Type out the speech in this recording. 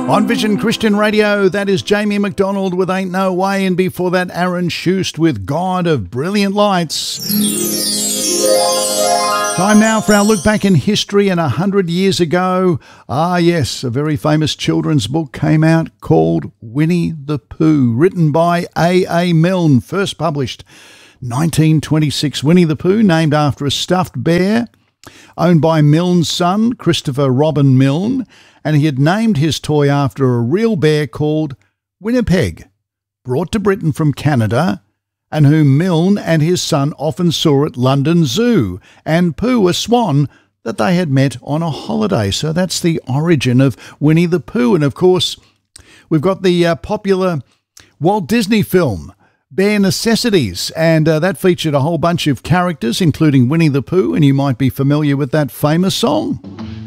On Vision Christian Radio, that is Jamie McDonald with Ain't No Way, and before that, Aaron Schust with God of Brilliant Lights. Time now for our look back in history, and 100 years ago, yes, a very famous children's book came out called Winnie the Pooh, written by A.A. Milne, first published 1926. Winnie the Pooh, named after a stuffed bear, owned by Milne's son, Christopher Robin Milne, and he had named his toy after a real bear called Winnipeg, brought to Britain from Canada, and whom Milne and his son often saw at London Zoo, and Pooh, a swan that they had met on a holiday. So that's the origin of Winnie the Pooh. And of course, we've got the popular Walt Disney film, Bare Necessities, and that featured a whole bunch of characters, including Winnie the Pooh, and you might be familiar with that famous song.